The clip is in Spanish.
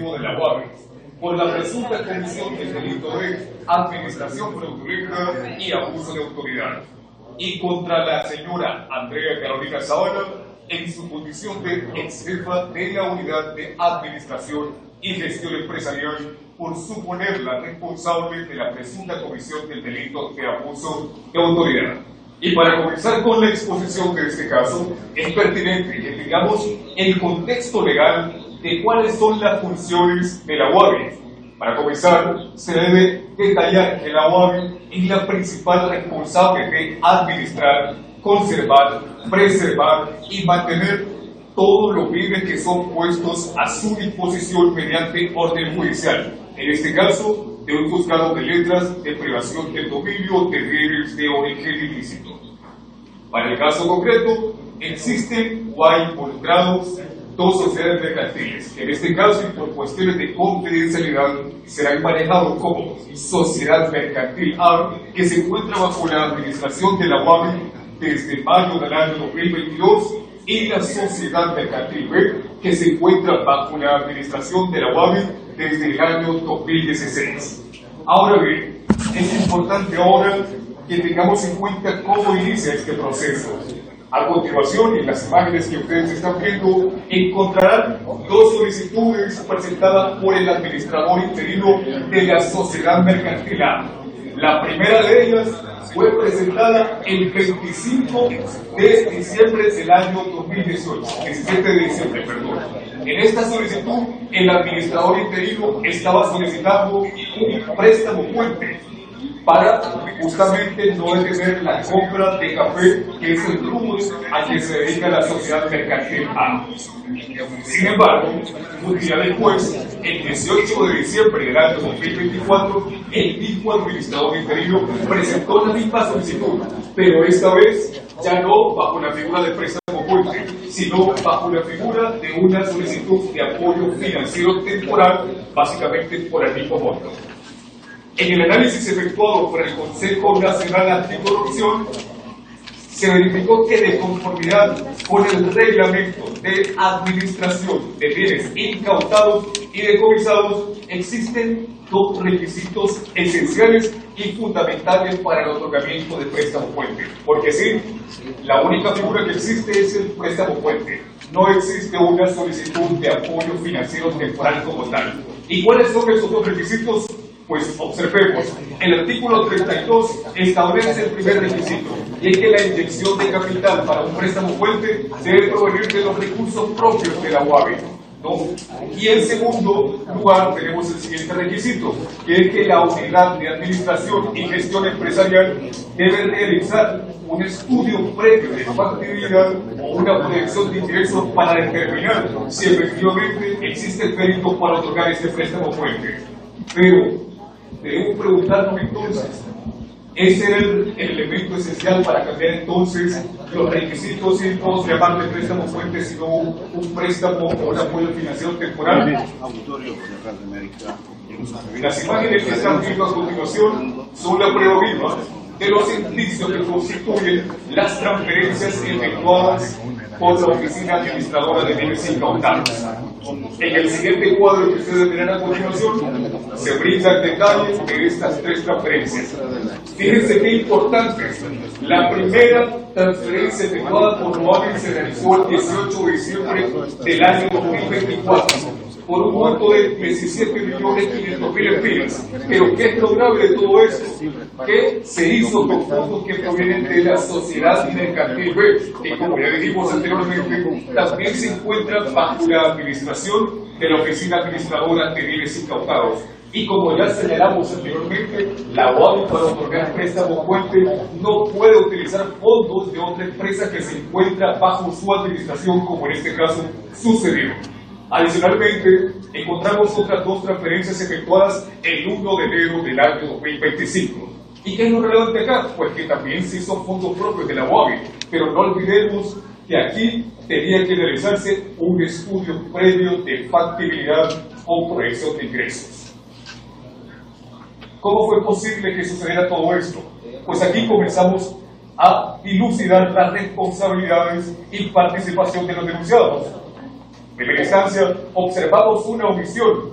Ejecutivo de la UABI por la presunta comisión del delito de administración fraudulenta y abuso de autoridad, y contra la señora Andrea Carolina Zavala en su condición de ex jefa de la Unidad de Administración y Gestión Empresarial por suponerla responsable de la presunta comisión del delito de abuso de autoridad. Y para comenzar con la exposición de este caso, es pertinente que tengamos el contexto legal de cuáles son las funciones de la UABI. Para comenzar, se debe detallar que la UABI es la principal responsable de administrar, conservar, preservar y mantener todos los bienes que son puestos a su disposición mediante orden judicial, en este caso de un juzgado de letras de privación del dominio de bienes de origen ilícito. Para el caso concreto, existen o hay involucrados dos sociedades mercantiles, que en este caso y por cuestiones de confidencialidad serán manejados como Sociedad Mercantil A, que se encuentra bajo la administración de la UABI desde mayo del año 2022, y la Sociedad Mercantil B, que se encuentra bajo la administración de la UABI desde el año 2016. Ahora bien, es importante ahora que tengamos en cuenta cómo inicia este proceso. A continuación, en las imágenes que ustedes están viendo, encontrarán dos solicitudes presentadas por el administrador interino de la Sociedad Mercantil A. La primera de ellas fue presentada el 25 de diciembre del año 2018, 17 de diciembre, perdón. En esta solicitud, el administrador interino estaba solicitando un préstamo puente para justamente no detener la compra de café, que es el rubro a que se dedica la Sociedad Mercantil A. Sin embargo, un día después, el 18 de diciembre del año 2024, el mismo administrador interino presentó la misma solicitud, pero esta vez ya no bajo la figura de préstamo puente, sino bajo la figura de una solicitud de apoyo financiero temporal, básicamente por el mismo monto. En el análisis efectuado por el Consejo Nacional Anticorrupción, se verificó que de conformidad con el reglamento de administración de bienes incautados y decomisados, existen dos requisitos esenciales y fundamentales para el otorgamiento de préstamo puente. Porque sí, la única figura que existe es el préstamo puente. No existe una solicitud de apoyo financiero temporal como tal. ¿Y cuáles son esos dos requisitos? Pues observemos, el artículo 32 establece el primer requisito, y es que la inyección de capital para un préstamo puente debe provenir de los recursos propios de la UABI, ¿no? Y en segundo lugar tenemos el siguiente requisito, que es que la unidad de administración y gestión empresarial debe realizar un estudio previo de factibilidad o una proyección de ingresos para determinar si efectivamente existe el mérito para otorgar este préstamo puente. Pero debemos preguntarnos entonces, ¿ese era el elemento esencial para cambiar entonces los requisitos y no llamarle préstamo puente, sino un préstamo o un apoyo financiero temporal? Las imágenes que están viendo a continuación son la prueba viva de los indicios que constituyen las transferencias efectuadas por la Oficina Administradora de Bienes Incautados. En el siguiente cuadro que ustedes verán a continuación, se brinda el detalle de estas tres transferencias. Fíjense qué importante. La primera transferencia efectuada por UABI se realizó el 18 de diciembre del año 2024 por un monto de 17.500.000 empiras. Pero ¿qué es lo grave de todo esto? Que se hizo con fondos que provienen de la Sociedad Mercantil B, que como ya dijimos anteriormente, también se encuentra bajo la administración de la Oficina Administradora de Bienes Incautados. Y como ya señalamos anteriormente, la UABI para otorgar préstamo puente no puede utilizar fondos de otra empresa que se encuentra bajo su administración, como en este caso sucedió. Adicionalmente, encontramos otras dos transferencias efectuadas el 1 de enero del año 2025. ¿Y qué es lo relevante acá? Pues que también sí son fondos propios de la UABI, pero no olvidemos que aquí tenía que realizarse un estudio previo de factibilidad o proyección de ingresos. ¿Cómo fue posible que sucediera todo esto? Pues aquí comenzamos a dilucidar las responsabilidades y participación de los denunciados. En primera instancia, observamos una omisión